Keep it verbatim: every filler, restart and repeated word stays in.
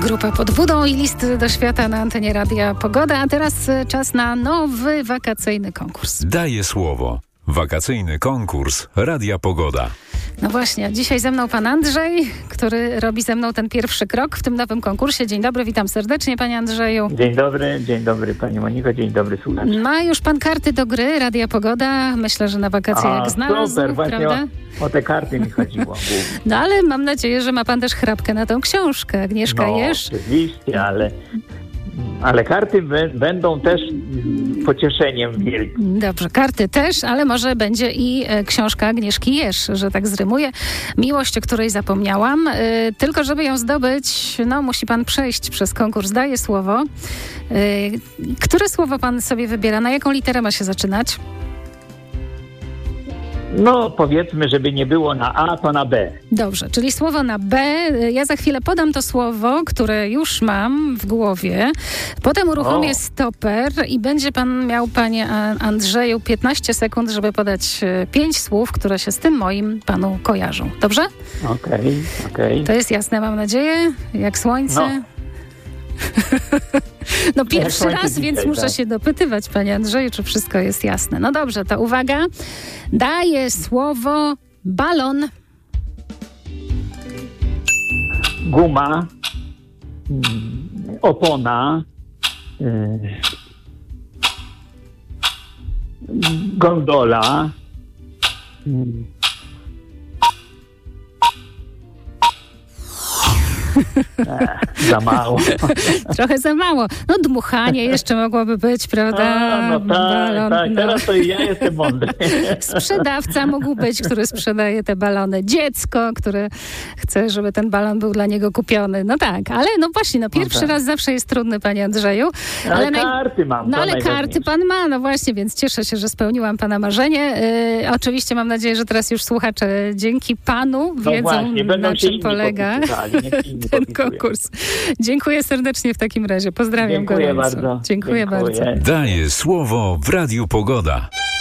Grupa Pod Wódą i List do świata na antenie Radia Pogoda. A teraz czas na nowy wakacyjny konkurs. Daję słowo. Wakacyjny konkurs Radia Pogoda. No właśnie, dzisiaj ze mną pan Andrzej, który robi ze mną ten pierwszy krok w tym nowym konkursie. Dzień dobry, witam serdecznie panie Andrzeju. Dzień dobry, dzień dobry pani Moniko, dzień dobry słuchacze. Ma już pan karty do gry Radia Pogoda. Myślę, że na wakacje A, jak znalazł, super, właśnie prawda? O, o te karty mi chodziło. No ale mam nadzieję, że ma pan też chrapkę na tą książkę. Agnieszka No, Jerz. oczywiście, ale, ale karty b- będą też pocieszeniem wielkim. Dobrze, karty też, ale może będzie i e, książka Agnieszki Jerz, że tak zrymuję. Miłość, o której zapomniałam. E, tylko żeby ją zdobyć, no musi pan przejść przez konkurs. Daję słowo. E, które słowo pan sobie wybiera? Na jaką literę ma się zaczynać? No powiedzmy, żeby nie było na A, to na B. Dobrze, czyli słowo na B. Ja za chwilę podam to słowo, które już mam w głowie. Potem uruchomię O. stoper i będzie pan miał, panie Andrzeju, piętnaście sekund, żeby podać pięć słów, które się z tym moim panu kojarzą. Dobrze? Okej, okej. To jest jasne, mam nadzieję. Jak słońce. No. No pierwszy słońce raz, dzisiaj, więc muszę tak. się dopytywać, panie Andrzeju, czy wszystko jest jasne. No dobrze, to uwaga. Daję słowo balon. Guma, mm, opona, y, gondola, mm, Ech, za mało. Trochę za mało. No dmuchanie jeszcze mogłoby być, prawda? A, no tak, Balon, tak. no. Teraz to ja jestem mądry. Sprzedawca mógł być, który sprzedaje te balony. Dziecko, które chce, żeby ten balon był dla niego kupiony. No tak, ale no właśnie, no pierwszy No tak. raz zawsze jest trudny, panie Andrzeju. Ale naj- karty mam. No to ale karty najważniejsze. pan ma, no właśnie, więc cieszę się, że spełniłam pana marzenie. Yy, oczywiście mam nadzieję, że teraz już słuchacze dzięki panu No wiedzą, właśnie, będą na się czym inni polega podpisywali, niech inni ten podpisują. konkurs. Dziękuję serdecznie w takim razie. Pozdrawiam Dziękuję gorąco. bardzo. Dziękuję, Dziękuję. bardzo. Daję słowo w Radiu Pogoda.